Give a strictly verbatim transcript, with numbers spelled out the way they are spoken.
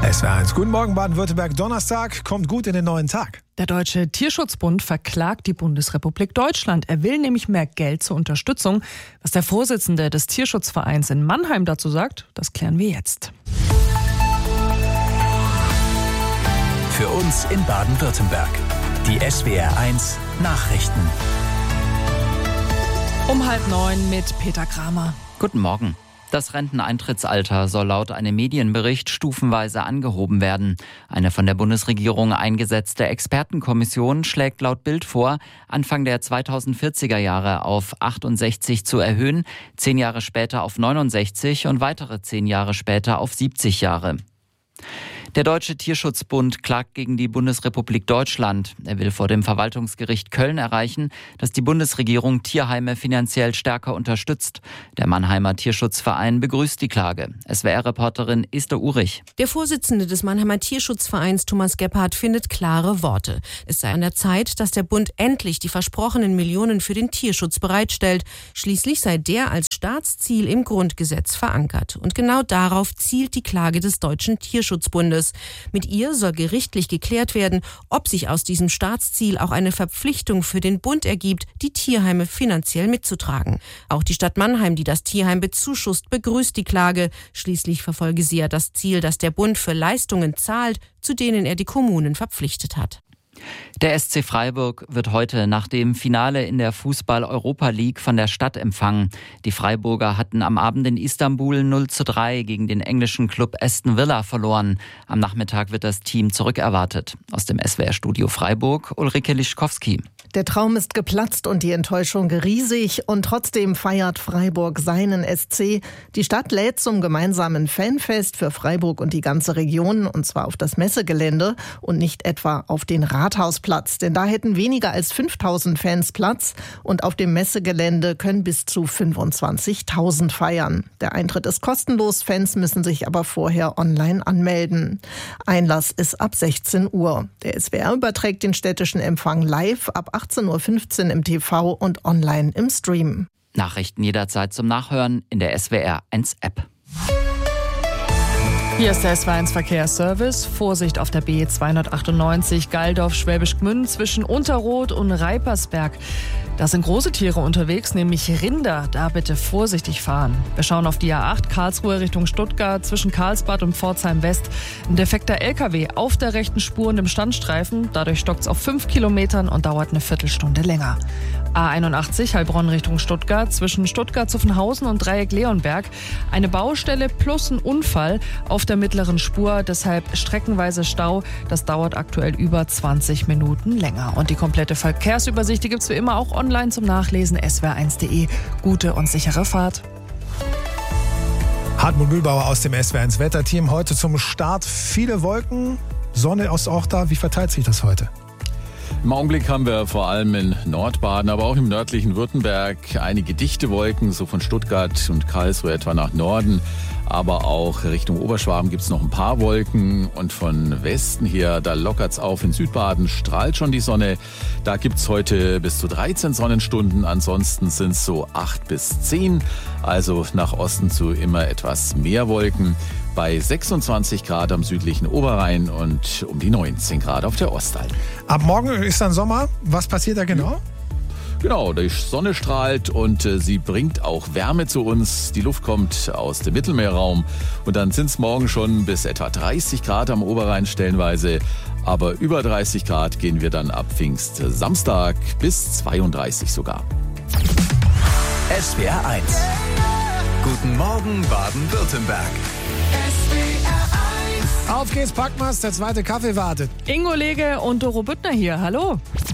S W R eins. Guten Morgen, Baden-Württemberg. Donnerstag kommt gut in den neuen Tag. Der Deutsche Tierschutzbund verklagt die Bundesrepublik Deutschland. Er will nämlich mehr Geld zur Unterstützung. Was der Vorsitzende des Tierschutzvereins in Mannheim dazu sagt, das klären wir jetzt. Für uns in Baden-Württemberg. Die S W R eins Nachrichten. Um halb neun mit Peter Kramer. Guten Morgen. Das Renteneintrittsalter soll laut einem Medienbericht stufenweise angehoben werden. Eine von der Bundesregierung eingesetzte Expertenkommission schlägt laut Bild vor, Anfang der zweitausendvierziger Jahre auf achtundsechzig zu erhöhen, zehn Jahre später auf neunundsechzig und weitere zehn Jahre später auf siebzig Jahre. Der Deutsche Tierschutzbund klagt gegen die Bundesrepublik Deutschland. Er will vor dem Verwaltungsgericht Köln erreichen, dass die Bundesregierung Tierheime finanziell stärker unterstützt. Der Mannheimer Tierschutzverein begrüßt die Klage. S W R-Reporterin Esther Urich. Der Vorsitzende des Mannheimer Tierschutzvereins, Thomas Gebhardt, findet klare Worte. Es sei an der Zeit, dass der Bund endlich die versprochenen Millionen für den Tierschutz bereitstellt. Schließlich sei der als Staatsziel im Grundgesetz verankert. Und genau darauf zielt die Klage des Deutschen Tierschutzbundes. Mit ihr soll gerichtlich geklärt werden, ob sich aus diesem Staatsziel auch eine Verpflichtung für den Bund ergibt, die Tierheime finanziell mitzutragen. Auch die Stadt Mannheim, die das Tierheim bezuschusst, begrüßt die Klage. Schließlich verfolge sie ja das Ziel, dass der Bund für Leistungen zahlt, zu denen er die Kommunen verpflichtet hat. Der S C Freiburg wird heute nach dem Finale in der Fußball-Europa League von der Stadt empfangen. Die Freiburger hatten am Abend in Istanbul null zu drei gegen den englischen Club Aston Villa verloren. Am Nachmittag wird das Team zurückerwartet. Aus dem S W R-Studio Freiburg, Ulrike Lischkowski. Der Traum ist geplatzt und die Enttäuschung riesig und trotzdem feiert Freiburg seinen S C. Die Stadt lädt zum gemeinsamen Fanfest für Freiburg und die ganze Region, und zwar auf das Messegelände und nicht etwa auf den Rathausplatz. Denn da hätten weniger als fünftausend Fans Platz und auf dem Messegelände können bis zu fünfundzwanzigtausend feiern. Der Eintritt ist kostenlos, Fans müssen sich aber vorher online anmelden. Einlass ist ab sechzehn Uhr. Der S W R überträgt den städtischen Empfang live ab achtzehn Uhr fünfzehn im T V und online im Stream. Nachrichten jederzeit zum Nachhören in der S W R eins App. Hier ist der S W R eins Verkehrsservice. Vorsicht auf der B zweihundertachtundneunzig Gaildorf-Schwäbisch Gmünd zwischen Unterroth und Reipersberg. Da sind große Tiere unterwegs, nämlich Rinder. Da bitte vorsichtig fahren. Wir schauen auf die A acht Karlsruhe Richtung Stuttgart zwischen Karlsbad und Pforzheim West. Ein defekter L K W auf der rechten Spur und im Standstreifen. Dadurch stockt es auf fünf Kilometern und dauert eine Viertelstunde länger. A einundachtzig Heilbronn Richtung Stuttgart zwischen Stuttgart-Zuffenhausen und Dreieck-Leonberg. Eine Baustelle plus ein Unfall auf der mittleren Spur, deshalb streckenweise Stau. Das dauert aktuell über zwanzig Minuten länger. Und die komplette Verkehrsübersicht, die gibt es wie immer auch online zum Nachlesen, S W R eins punkt de. Gute und sichere Fahrt. Hartmut Mühlbauer aus dem S W R eins Wetterteam. Heute zum Start viele Wolken, Sonne ist auch da. Wie verteilt sich das heute? Im Augenblick haben wir vor allem in Nordbaden, aber auch im nördlichen Württemberg einige dichte Wolken, so von Stuttgart und Karlsruhe etwa nach Norden. Aber auch Richtung Oberschwaben gibt es noch ein paar Wolken. Und von Westen her, da lockert's auf. In Südbaden strahlt schon die Sonne. Da gibt's heute bis zu dreizehn Sonnenstunden. Ansonsten sind es so acht bis zehn. Also nach Osten zu immer etwas mehr Wolken. Bei sechsundzwanzig Grad am südlichen Oberrhein und um die neunzehn Grad auf der Ostalb. Ab morgen ist dann Sommer. Was passiert da genau? Genau, die Sonne strahlt und äh, sie bringt auch Wärme zu uns. Die Luft kommt aus dem Mittelmeerraum und dann sind es morgen schon bis etwa dreißig Grad am Oberrhein stellenweise. Aber über dreißig Grad gehen wir dann ab Pfingstsamstag bis zweiunddreißig sogar. S W R eins. Guten Morgen Baden-Württemberg. Auf geht's, Packmas, der zweite Kaffee wartet. Ingo Lege und Doro Büttner hier, hallo.